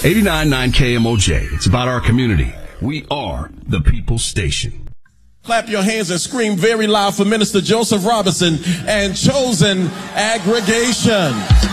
89.9 KMOJ. It's about our community. We are the People's Station. Clap your hands and scream very loud for Minister Joseph Robinson and Chosen Aggregation.